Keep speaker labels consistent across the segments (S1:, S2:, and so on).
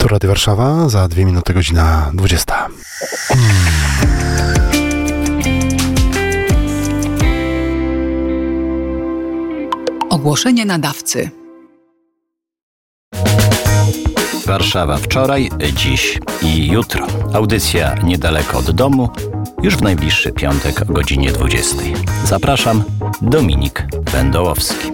S1: Tu Radio Warszawa, za 2 minuty godzina 20.
S2: Ogłoszenie nadawcy.
S3: Warszawa wczoraj, dziś i jutro. Audycja niedaleko od domu, już w najbliższy piątek o godzinie 20. Zapraszam, Dominik Wędołowski.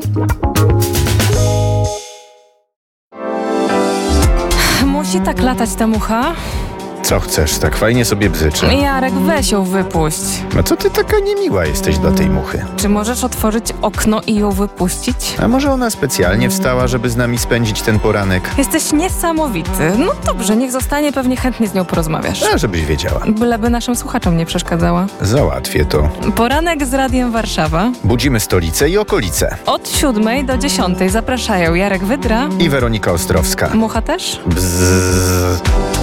S4: Musi tak latać ta mucha?
S5: Co chcesz? Tak fajnie sobie bzyczy.
S4: Jarek, weź ją wypuść.
S5: A co ty taka niemiła jesteś dla tej muchy?
S4: Czy możesz otworzyć okno i ją wypuścić?
S5: A może ona specjalnie wstała, żeby z nami spędzić ten poranek?
S4: Jesteś niesamowity. No dobrze, niech zostanie, pewnie chętnie z nią porozmawiasz.
S5: A żebyś wiedziała.
S4: Byleby naszym słuchaczom nie przeszkadzała.
S5: Załatwię to.
S4: Poranek z Radiem Warszawa.
S5: Budzimy stolicę i okolice.
S4: Od 7 do 10 zapraszają Jarek Wydra
S5: I Weronika Ostrowska.
S4: Mucha też?
S5: Bzzz.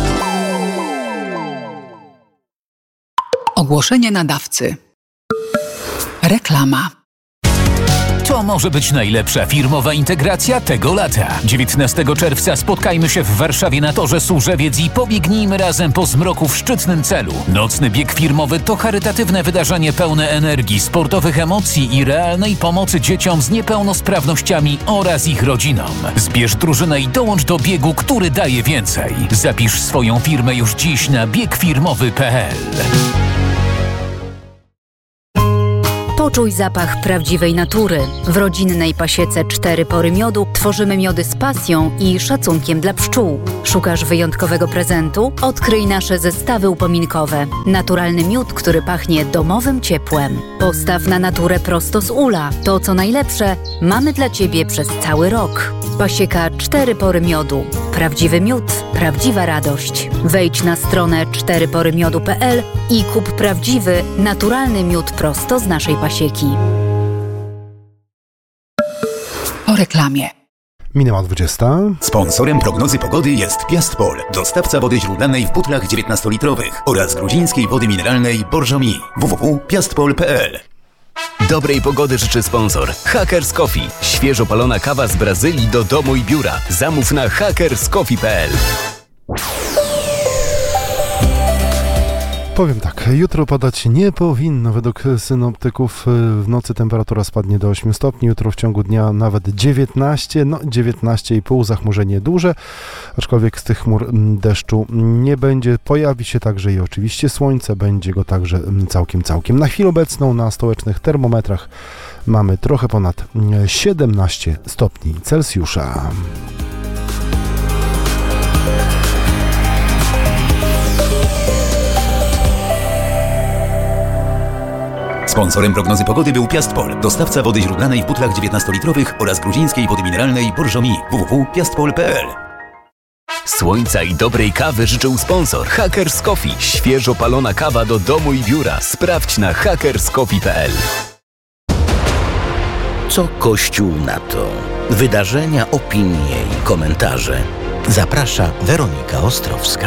S2: Ogłoszenie nadawcy. Reklama.
S6: To może być najlepsza firmowa integracja tego lata. 19 czerwca spotkajmy się w Warszawie na Torze Służewiec i pobiegnijmy razem po zmroku w szczytnym celu. Nocny bieg firmowy to charytatywne wydarzenie pełne energii, sportowych emocji i realnej pomocy dzieciom z niepełnosprawnościami oraz ich rodzinom. Zbierz drużynę i dołącz do biegu, który daje więcej. Zapisz swoją firmę już dziś na biegfirmowy.pl.
S7: Poczuj zapach prawdziwej natury. W rodzinnej pasiece 4 pory miodu tworzymy miody z pasją i szacunkiem dla pszczół. Szukasz wyjątkowego prezentu? Odkryj nasze zestawy upominkowe. Naturalny miód, który pachnie domowym ciepłem. Postaw na naturę prosto z ula. To, co najlepsze, mamy dla Ciebie przez cały rok. Pasieka 4 pory miodu. Prawdziwy miód, prawdziwa radość. Wejdź na stronę 4porymiodu.pl i kup prawdziwy, naturalny miód prosto z naszej pasieki.
S2: O reklamie.
S1: Minęła 20.
S8: Sponsorem prognozy pogody jest Piastpol, dostawca wody źródlanej w butlach 19-litrowych oraz gruzińskiej wody mineralnej Borżomi. www.piastpol.pl.
S9: Dobrej pogody życzy sponsor Hackers Coffee. Świeżo palona kawa z Brazylii do domu i biura. Zamów na hackerscoffee.pl.
S1: Powiem tak, jutro padać nie powinno. Według synoptyków w nocy temperatura spadnie do 8 stopni, jutro w ciągu dnia nawet 19, 19,5, zachmurzenie duże, aczkolwiek z tych chmur deszczu nie będzie. Pojawi się także i oczywiście słońce, będzie go także całkiem. Na chwilę obecną na stołecznych termometrach mamy trochę ponad 17 stopni Celsjusza.
S8: Sponsorem prognozy pogody był Piastpol, dostawca wody źródlanej w butlach 19-litrowych oraz gruzińskiej wody mineralnej Borżomi. www.piastpol.pl.
S9: Słońca i dobrej kawy życzył sponsor Hackers Coffee. Świeżo palona kawa do domu i biura. Sprawdź na hackerscoffee.pl.
S10: Co Kościół na to? Wydarzenia, opinie i komentarze. Zaprasza Weronika Ostrowska.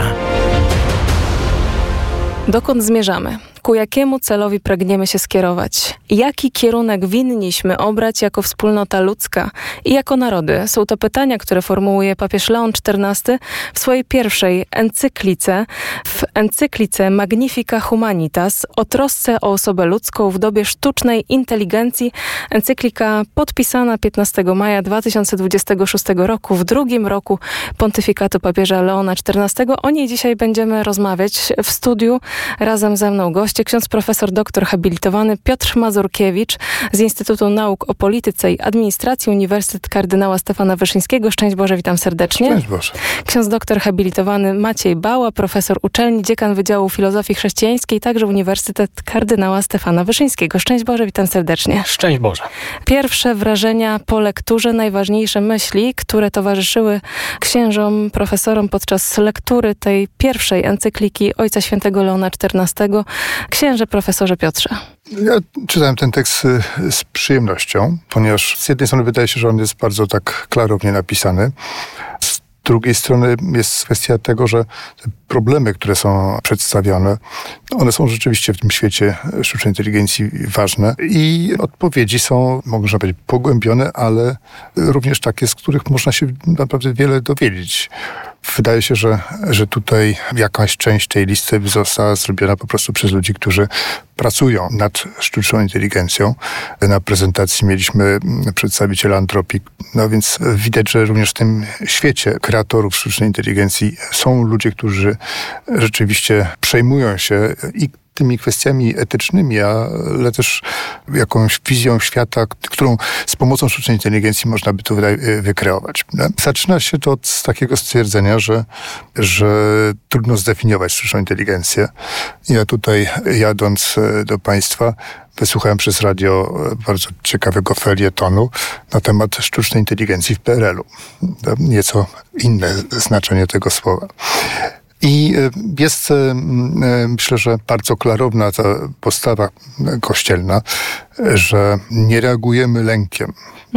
S4: Dokąd zmierzamy? Ku jakiemu celowi pragniemy się skierować? Jaki kierunek winniśmy obrać jako wspólnota ludzka i jako narody? Są to pytania, które formułuje papież Leon XIV w swojej pierwszej encyklice, w encyklice Magnifica Humanitas o trosce o osobę ludzką w dobie sztucznej inteligencji. Encyklika podpisana 15 maja 2026 roku, w drugim roku pontyfikatu papieża Leona XIV. O niej dzisiaj będziemy rozmawiać w studiu. Razem ze mną goście ksiądz profesor doktor habilitowany Piotr Mazurkiewicz z Instytutu Nauk o Polityce i Administracji Uniwersytet Kardynała Stefana Wyszyńskiego. Szczęść Boże, witam serdecznie.
S1: Szczęść Boże.
S4: Ksiądz doktor habilitowany Maciej Bała, profesor uczelni, dziekan Wydziału Filozofii Chrześcijańskiej, także Uniwersytet Kardynała Stefana Wyszyńskiego. Szczęść Boże, witam serdecznie.
S11: Szczęść Boże.
S4: Pierwsze wrażenia po lekturze, najważniejsze myśli, które towarzyszyły księżom, profesorom podczas lektury tej pierwszej encykliki Ojca Świętego Leona XIV. Księże profesorze Piotrze.
S12: Ja czytałem ten tekst z przyjemnością, ponieważ z jednej strony wydaje się, że on jest bardzo tak klarownie napisany. Z drugiej strony jest kwestia tego, że te problemy, które są przedstawione, one są rzeczywiście w tym świecie sztucznej inteligencji ważne i odpowiedzi są, można powiedzieć, pogłębione, ale również takie, z których można się naprawdę wiele dowiedzieć. Wydaje się, że tutaj jakaś część tej listy została zrobiona po prostu przez ludzi, którzy pracują nad sztuczną inteligencją. Na prezentacji mieliśmy przedstawiciela Antropii, no więc widać, że również w tym świecie kreatorów sztucznej inteligencji są ludzie, którzy rzeczywiście przejmują się i tymi kwestiami etycznymi, ale też jakąś wizją świata, którą z pomocą sztucznej inteligencji można by to wykreować. Zaczyna się to od takiego stwierdzenia, że trudno zdefiniować sztuczną inteligencję. Ja tutaj, jadąc do Państwa, wysłuchałem przez radio bardzo ciekawego felietonu na temat sztucznej inteligencji w PRL-u. Nieco inne znaczenie tego słowa. I jest, myślę, że bardzo klarowna ta postawa kościelna, że nie reagujemy lękiem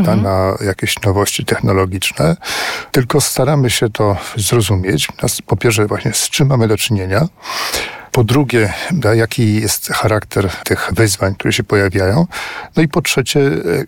S12: na jakieś nowości technologiczne, tylko staramy się to zrozumieć. Po pierwsze właśnie z czym mamy do czynienia, po drugie, jaki jest charakter tych wyzwań, które się pojawiają. No i po trzecie,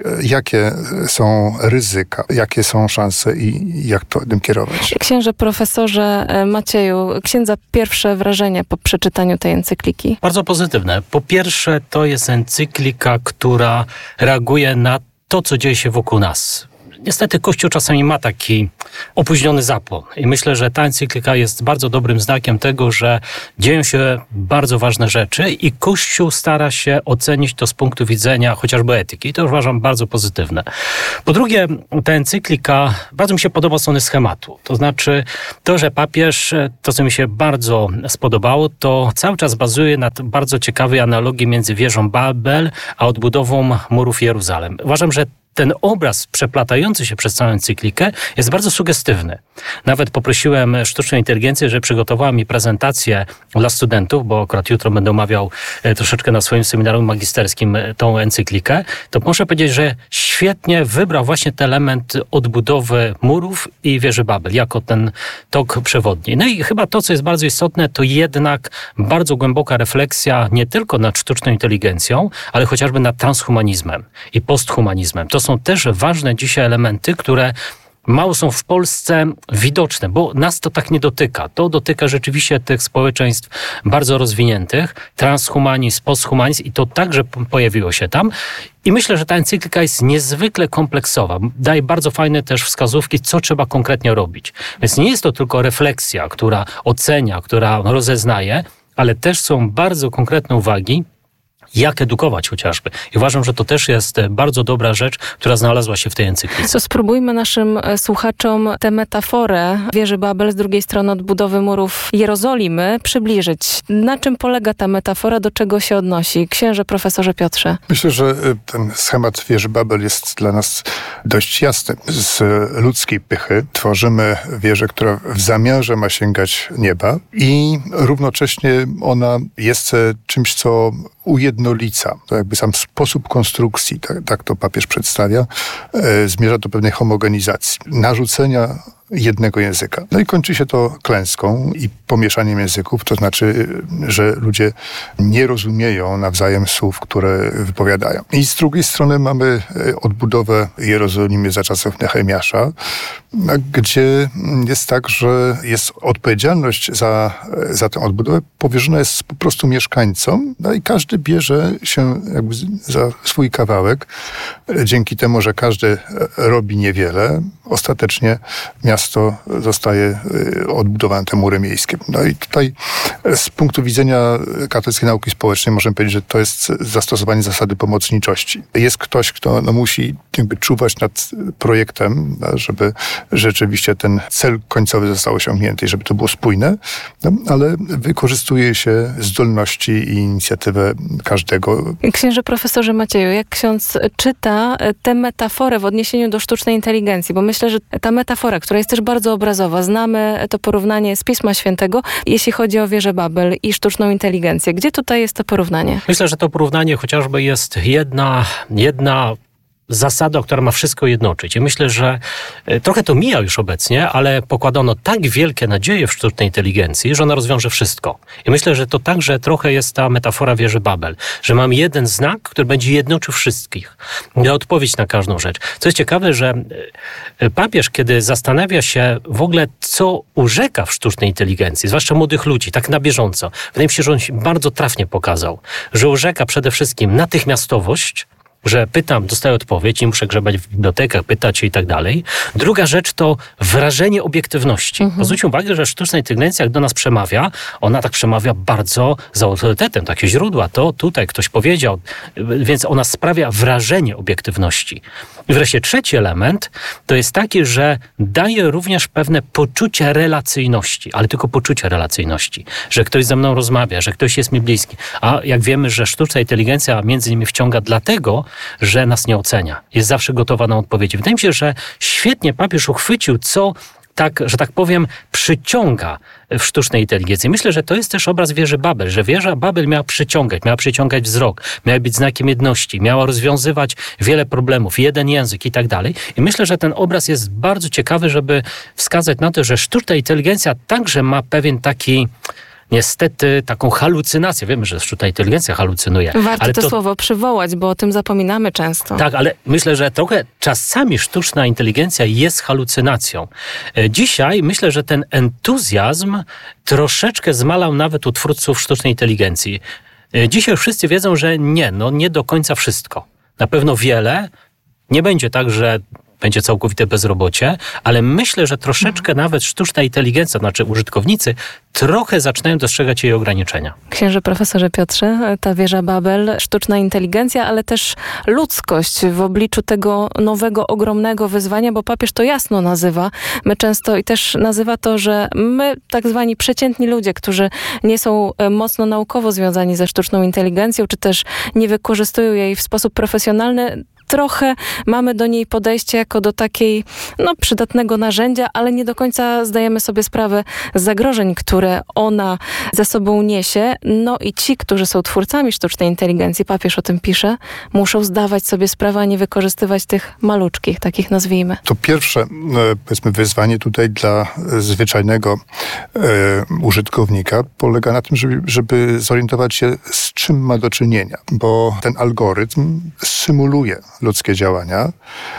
S12: jakie są ryzyka, jakie są szanse i jak to tym kierować.
S4: Księże profesorze Macieju, księdza pierwsze wrażenie po przeczytaniu tej encykliki?
S11: Bardzo pozytywne. Po pierwsze, to jest encyklika, która reaguje na to, co dzieje się wokół nas. Niestety Kościół czasami ma taki opóźniony zapłon i myślę, że ta encyklika jest bardzo dobrym znakiem tego, że dzieją się bardzo ważne rzeczy i Kościół stara się ocenić to z punktu widzenia chociażby etyki. I to uważam bardzo pozytywne. Po drugie, ta encyklika, bardzo mi się podoba od strony schematu. To znaczy to, że papież, to co mi się bardzo spodobało, to cały czas bazuje na bardzo ciekawej analogii między wieżą Babel a odbudową murów Jeruzalem. Uważam, że ten obraz przeplatający się przez całą encyklikę jest bardzo sugestywny. Nawet poprosiłem sztuczną inteligencję, że przygotowała mi prezentację dla studentów, bo akurat jutro będę omawiał troszeczkę na swoim seminarium magisterskim tą encyklikę. To muszę powiedzieć, że świetnie wybrał właśnie ten element odbudowy murów i wieży Babel jako ten tok przewodni. No i chyba to, co jest bardzo istotne, to jednak bardzo głęboka refleksja nie tylko nad sztuczną inteligencją, ale chociażby nad transhumanizmem i posthumanizmem. To są też ważne dzisiaj elementy, które mało są w Polsce widoczne, bo nas to tak nie dotyka. To dotyka rzeczywiście tych społeczeństw bardzo rozwiniętych, transhumanizm, posthumanizm i to także pojawiło się tam. I myślę, że ta encyklika jest niezwykle kompleksowa. Daje bardzo fajne też wskazówki, co trzeba konkretnie robić. Więc nie jest to tylko refleksja, która ocenia, która rozeznaje, ale też są bardzo konkretne uwagi, jak edukować chociażby. I uważam, że to też jest bardzo dobra rzecz, która znalazła się w tej encyklice.
S4: To spróbujmy naszym słuchaczom tę metaforę wieży Babel z drugiej strony odbudowy murów Jerozolimy przybliżyć. Na czym polega ta metafora, do czego się odnosi? Księże profesorze Piotrze.
S12: Myślę, że ten schemat wieży Babel jest dla nas dość jasny. Z ludzkiej pychy tworzymy wieżę, która w zamiarze ma sięgać nieba i równocześnie ona jest czymś, co ujednolica. To jakby sam sposób konstrukcji, tak to papież przedstawia, zmierza do pewnej homogenizacji, narzucenia jednego języka. No i kończy się to klęską i pomieszaniem języków, to znaczy, że ludzie nie rozumieją nawzajem słów, które wypowiadają. I z drugiej strony mamy odbudowę Jerozolimy za czasów Nehemiasza, gdzie jest tak, że jest odpowiedzialność za tę odbudowę powierzona jest po prostu mieszkańcom, no i każdy bierze się jakby za swój kawałek. Dzięki temu, że każdy robi niewiele, ostatecznie miasto zostaje odbudowane, te mury miejskie. No i tutaj z punktu widzenia katolickiej nauki społecznej możemy powiedzieć, że to jest zastosowanie zasady pomocniczości. Jest ktoś, kto musi jakby czuwać nad projektem, żeby rzeczywiście ten cel końcowy został osiągnięty i żeby to było spójne, ale wykorzystuje się zdolności i inicjatywę każdego.
S4: Księże profesorze Macieju, jak ksiądz czyta tę metaforę w odniesieniu do sztucznej inteligencji, bo myślę, że ta metafora, która jest też bardzo obrazowa, znamy to porównanie z Pisma Świętego, jeśli chodzi o wieżę Babel i sztuczną inteligencję. Gdzie tutaj jest to porównanie?
S11: Myślę, że to porównanie chociażby jest jedna zasadą, która ma wszystko jednoczyć. I myślę, że trochę to mija już obecnie, ale pokładano tak wielkie nadzieje w sztucznej inteligencji, że ona rozwiąże wszystko. I myślę, że to także trochę jest ta metafora wieży Babel, że mam jeden znak, który będzie jednoczył wszystkich. Na odpowiedź na każdą rzecz. Co jest ciekawe, że papież, kiedy zastanawia się w ogóle, co urzeka w sztucznej inteligencji, zwłaszcza młodych ludzi, tak na bieżąco, wydaje mi się, że on bardzo trafnie pokazał, że urzeka przede wszystkim natychmiastowość, że pytam, dostaję odpowiedź, nie muszę grzebać w bibliotekach, pytać się i tak dalej. Druga rzecz to wrażenie obiektywności. Zwróćcie uwagę, że sztuczna inteligencja, jak do nas przemawia, ona tak przemawia bardzo z autorytetem. Takie źródła, to tutaj ktoś powiedział, więc ona sprawia wrażenie obiektywności. I wreszcie trzeci element to jest taki, że daje również pewne poczucie relacyjności, ale tylko poczucie relacyjności, że ktoś ze mną rozmawia, że ktoś jest mi bliski. A jak wiemy, że sztuczna inteligencja między innymi wciąga dlatego, że nas nie ocenia. Jest zawsze gotowa na odpowiedzi. Wydaje mi się, że świetnie papież uchwycił, co tak, że tak powiem, przyciąga w sztucznej inteligencji. Myślę, że to jest też obraz wieży Babel, że wieża Babel miała przyciągać wzrok, miała być znakiem jedności, miała rozwiązywać wiele problemów, jeden język i tak dalej. I myślę, że ten obraz jest bardzo ciekawy, żeby wskazać na to, że sztuczna inteligencja także ma pewien taki niestety taką halucynację. Wiemy, że sztuczna inteligencja halucynuje.
S4: Warto ale to słowo przywołać, bo o tym zapominamy często.
S11: Tak, ale myślę, że trochę czasami sztuczna inteligencja jest halucynacją. Dzisiaj myślę, że ten entuzjazm troszeczkę zmalał nawet u twórców sztucznej inteligencji. Dzisiaj już wszyscy wiedzą, że nie do końca wszystko. Na pewno wiele. Nie będzie tak, że będzie całkowite bezrobocie, ale myślę, że troszeczkę nawet sztuczna inteligencja, znaczy użytkownicy, trochę zaczynają dostrzegać jej ograniczenia.
S4: Księże profesorze Piotrze, ta wieża Babel, sztuczna inteligencja, ale też ludzkość w obliczu tego nowego, ogromnego wyzwania, bo papież to jasno nazywa. My często i też nazywa to, że my, tak zwani przeciętni ludzie, którzy nie są mocno naukowo związani ze sztuczną inteligencją, czy też nie wykorzystują jej w sposób profesjonalny, trochę mamy do niej podejście jako do takiej przydatnego narzędzia, ale nie do końca zdajemy sobie sprawę z zagrożeń, które ona ze sobą niesie. No i ci, którzy są twórcami sztucznej inteligencji, papież o tym pisze, muszą zdawać sobie sprawę, a nie wykorzystywać tych maluczkich, takich nazwijmy.
S12: To pierwsze, powiedzmy, wyzwanie tutaj dla zwyczajnego użytkownika polega na tym, żeby zorientować się, z czym ma do czynienia, bo ten algorytm symuluje ludzkie działania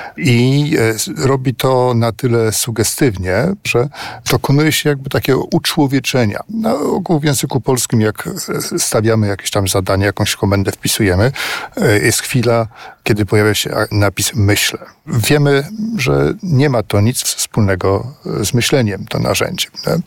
S12: i robi to na tyle sugestywnie, że dokonuje się jakby takiego uczłowieczenia. Na ogół w języku polskim, jak stawiamy jakieś tam zadanie, jakąś komendę wpisujemy, jest chwila, kiedy pojawia się napis myślę. Wiemy, że nie ma to nic wspólnego z myśleniem, to narzędzie.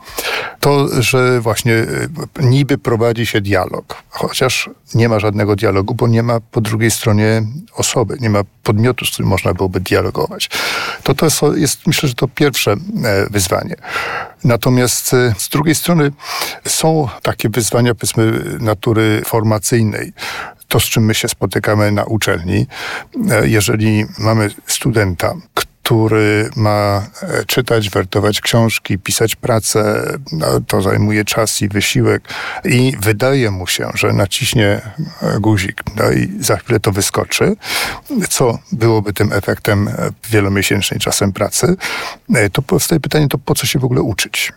S12: To, że właśnie niby prowadzi się dialog, chociaż nie ma żadnego dialogu, bo nie ma po drugiej stronie osoby, nie ma podmiotu, z którym można byłoby dialogować. To jest, myślę, że to pierwsze wyzwanie. Natomiast z drugiej strony są takie wyzwania, powiedzmy, natury formacyjnej. To, z czym my się spotykamy na uczelni, jeżeli mamy studenta, który ma czytać, wertować książki, pisać pracę, to zajmuje czas i wysiłek i wydaje mu się, że naciśnie guzik i za chwilę to wyskoczy, co byłoby tym efektem wielomiesięcznej czasem pracy, to powstaje pytanie, to po co się w ogóle uczyć?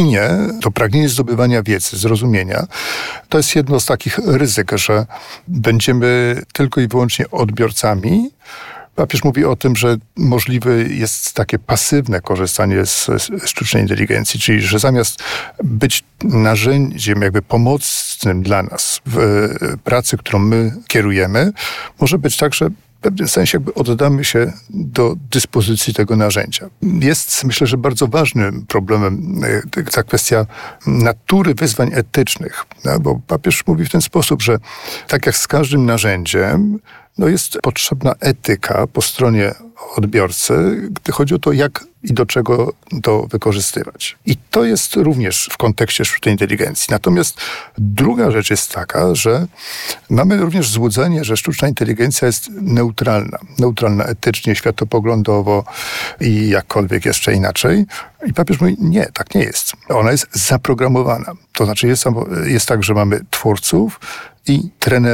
S12: To pragnienie zdobywania wiedzy, zrozumienia, to jest jedno z takich ryzyk, że będziemy tylko i wyłącznie odbiorcami. Papież mówi o tym, że możliwe jest takie pasywne korzystanie z sztucznej inteligencji, czyli że zamiast być narzędziem jakby pomocnym dla nas w pracy, którą my kierujemy, może być tak, że w pewnym sensie jakby oddamy się do dyspozycji tego narzędzia. Jest, myślę, że bardzo ważnym problemem ta kwestia natury wyzwań etycznych, bo papież mówi w ten sposób, że tak jak z każdym narzędziem, jest potrzebna etyka po stronie odbiorcy, gdy chodzi o to, jak i do czego to wykorzystywać. I to jest również w kontekście sztucznej inteligencji. Natomiast druga rzecz jest taka, że mamy również złudzenie, że sztuczna inteligencja jest neutralna. Neutralna etycznie, światopoglądowo i jakkolwiek jeszcze inaczej. I papież mówi, nie, tak nie jest. Ona jest zaprogramowana. To znaczy jest tak, że mamy twórców i trenerów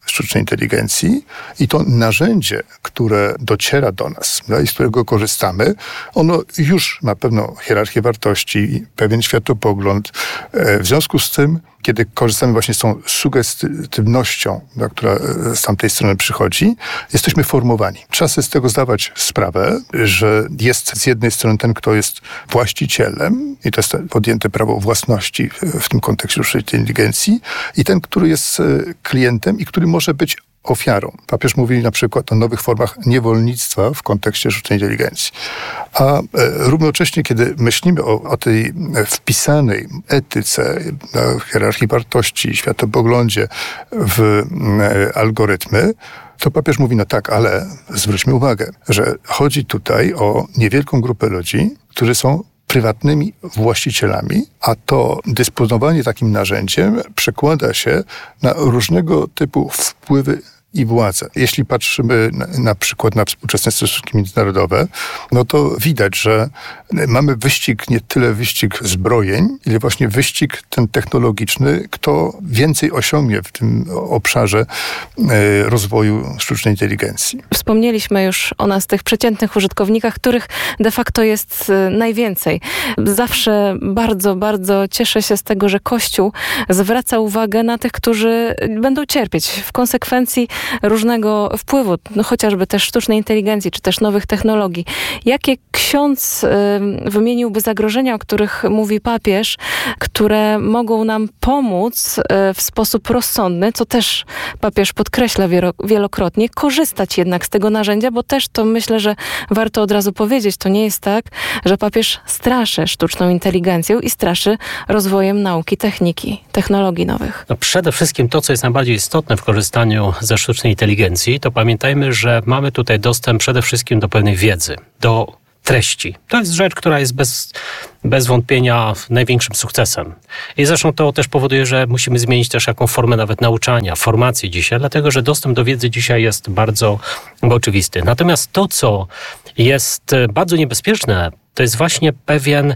S12: sztucznej inteligencji i to narzędzie, które dociera do nas i z którego korzystamy, ono już ma pewną hierarchię wartości, pewien światopogląd. W związku z tym, kiedy korzystamy właśnie z tą sugestywnością, która z tamtej strony przychodzi, jesteśmy formowani. Trzeba sobie z tego zdawać sprawę, że jest z jednej strony ten, kto jest właścicielem i to jest podjęte prawo własności w tym kontekście sztucznej inteligencji i ten, który jest klientem i który może być ofiarą. Papież mówi na przykład o nowych formach niewolnictwa w kontekście sztucznej inteligencji. A równocześnie, kiedy myślimy o tej wpisanej etyce, hierarchii wartości, światopoglądzie w algorytmy, to papież mówi, no tak, ale zwróćmy uwagę, że chodzi tutaj o niewielką grupę ludzi, którzy są prywatnymi właścicielami, a to dysponowanie takim narzędziem przekłada się na różnego typu wpływy i władzę. Jeśli patrzymy na przykład na współczesne stosunki międzynarodowe, no to widać, że mamy wyścig, nie tyle wyścig zbrojeń, ile właśnie wyścig ten technologiczny, kto więcej osiągnie w tym obszarze rozwoju sztucznej inteligencji.
S4: Wspomnieliśmy już o nas, tych przeciętnych użytkownikach, których de facto jest najwięcej. Zawsze bardzo, bardzo cieszę się z tego, że Kościół zwraca uwagę na tych, którzy będą cierpieć w konsekwencji różnego wpływu, no chociażby też sztucznej inteligencji, czy też nowych technologii. Jakie ksiądz wymieniłby zagrożenia, o których mówi papież, które mogą nam pomóc w sposób rozsądny, co też papież podkreśla wielokrotnie, korzystać jednak z tego narzędzia, bo też to myślę, że warto od razu powiedzieć, to nie jest tak, że papież straszy sztuczną inteligencją i straszy rozwojem nauki, techniki, technologii nowych.
S11: No przede wszystkim to, co jest najbardziej istotne w korzystaniu ze sztucznej inteligencji, to pamiętajmy, że mamy tutaj dostęp przede wszystkim do pewnej wiedzy, do treści. To jest rzecz, która jest bez wątpienia największym sukcesem. I zresztą to też powoduje, że musimy zmienić też jaką formę nawet nauczania, formacji dzisiaj, dlatego że dostęp do wiedzy dzisiaj jest bardzo oczywisty. Natomiast to, co jest bardzo niebezpieczne, to jest właśnie pewien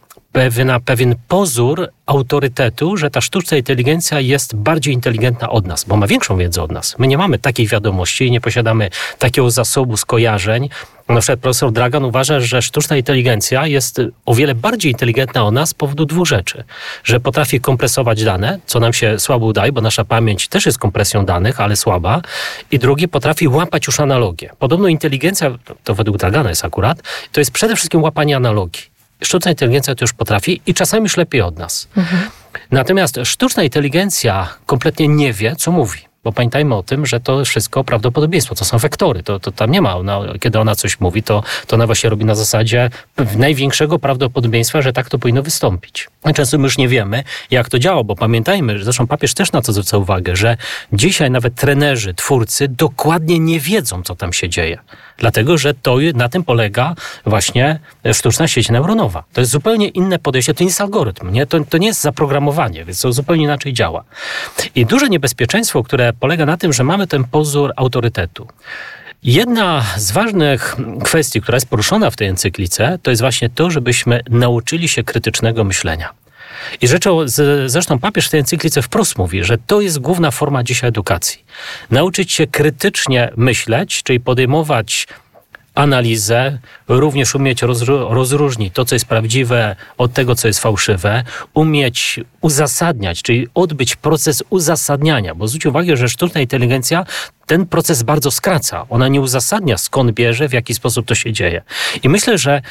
S11: pozór autorytetu, że ta sztuczna inteligencja jest bardziej inteligentna od nas, bo ma większą wiedzę od nas. My nie mamy takiej wiadomości i nie posiadamy takiego zasobu skojarzeń. Na przykład profesor Dragan uważa, że sztuczna inteligencja jest o wiele bardziej inteligentna od nas z powodu dwóch rzeczy. Że potrafi kompresować dane, co nam się słabo udaje, bo nasza pamięć też jest kompresją danych, ale słaba. I drugie, potrafi łapać już analogię. Podobno inteligencja, to według Dragana jest akurat, to jest przede wszystkim łapanie analogii. Sztuczna inteligencja to już potrafi i czasami już lepiej od nas. Natomiast sztuczna inteligencja kompletnie nie wie, co mówi. Bo pamiętajmy o tym, że to wszystko prawdopodobieństwo, to są wektory. To tam nie ma, kiedy ona coś mówi, to ona właśnie robi na zasadzie największego prawdopodobieństwa, że tak to powinno wystąpić. Często my już nie wiemy, jak to działa, bo pamiętajmy, że zresztą papież też na to zwraca uwagę, że dzisiaj nawet trenerzy, twórcy dokładnie nie wiedzą, co tam się dzieje. Dlatego, że na tym polega właśnie sztuczna sieć neuronowa. To jest zupełnie inne podejście, to nie jest algorytm, nie? To nie jest zaprogramowanie, więc to zupełnie inaczej działa. I duże niebezpieczeństwo, które polega na tym, że mamy ten pozór autorytetu. Jedna z ważnych kwestii, która jest poruszona w tej encyklice, to jest właśnie to, żebyśmy nauczyli się krytycznego myślenia. I zresztą papież w tej encyklice wprost mówi, że to jest główna forma dzisiaj edukacji. Nauczyć się krytycznie myśleć, czyli podejmować analizę, również umieć rozróżnić to, co jest prawdziwe od tego, co jest fałszywe, umieć uzasadniać, czyli odbyć proces uzasadniania, bo zwróć uwagę, że sztuczna inteligencja ten proces bardzo skraca. Ona nie uzasadnia, skąd bierze, w jaki sposób to się dzieje. I myślę, że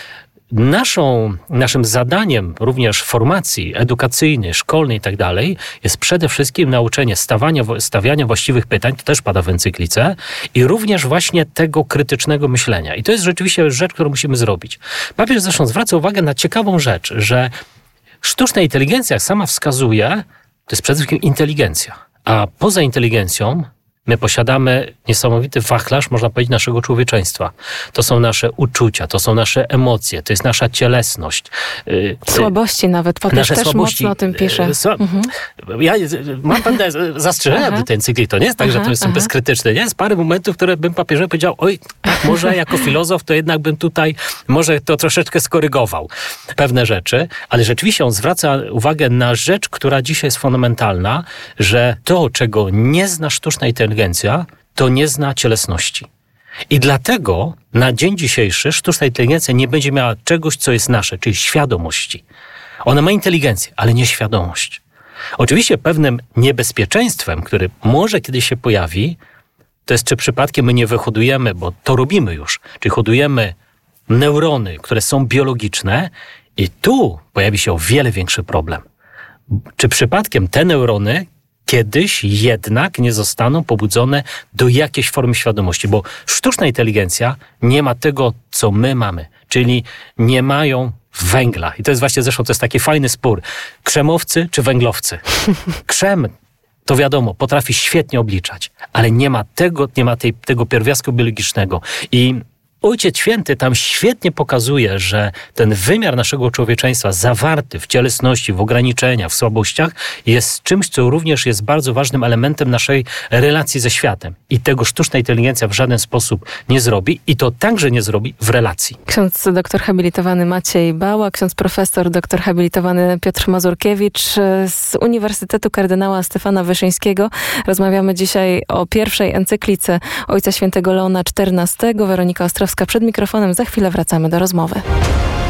S11: naszym zadaniem również formacji edukacyjnej, szkolnej i tak dalej jest przede wszystkim nauczenie stawiania właściwych pytań, to też pada w encyklice, i również właśnie tego krytycznego myślenia. I to jest rzeczywiście rzecz, którą musimy zrobić. Papież zresztą zwraca uwagę na ciekawą rzecz, że sztuczna inteligencja, jak sama wskazuje, to jest przede wszystkim inteligencja. A poza inteligencją my posiadamy niesamowity wachlarz, można powiedzieć, naszego człowieczeństwa. To są nasze uczucia, to są nasze emocje, to jest nasza cielesność.
S4: Słabości nawet, papież też mocno o tym pisze.
S11: Ja mam pewne zastrzeżenia do tej encykliki. To nie jest tak, że to jestem bezkrytyczny. Nie jest parę momentów, które bym papieżowi powiedział, tak może jako filozof to jednak bym tutaj może to troszeczkę skorygował pewne rzeczy, ale rzeczywiście on zwraca uwagę na rzecz, która dzisiaj jest fundamentalna, że to, czego nie zna sztuczna inteligencja, inteligencja to nie zna cielesności. I dlatego na dzień dzisiejszy sztuczna inteligencja nie będzie miała czegoś, co jest nasze, czyli świadomości. Ona ma inteligencję, ale nie świadomość. Oczywiście pewnym niebezpieczeństwem, które może kiedyś się pojawi, to jest, czy przypadkiem my nie wyhodujemy, bo to robimy już, czyli hodujemy neurony, które są biologiczne i tu pojawi się o wiele większy problem. Czy przypadkiem te neurony kiedyś jednak nie zostaną pobudzone do jakiejś formy świadomości, bo sztuczna inteligencja nie ma tego, co my mamy, czyli nie mają węgla. I to jest właśnie zresztą, to jest taki fajny spór. Krzemowcy czy węglowcy? Krzem, to wiadomo, potrafi świetnie obliczać, ale nie ma tego pierwiastku biologicznego. I Ojciec Święty tam świetnie pokazuje, że ten wymiar naszego człowieczeństwa zawarty w cielesności, w ograniczeniach, w słabościach jest czymś, co również jest bardzo ważnym elementem naszej relacji ze światem. I tego sztuczna inteligencja w żaden sposób nie zrobi i to także nie zrobi w relacji.
S4: Ksiądz doktor habilitowany Maciej Bała, ksiądz profesor doktor habilitowany Piotr Mazurkiewicz z Uniwersytetu Kardynała Stefana Wyszyńskiego. Rozmawiamy dzisiaj o pierwszej encyklice Ojca Świętego Leona XIV. Weronika Ostrowska przed mikrofonem. Za chwilę wracamy do rozmowy.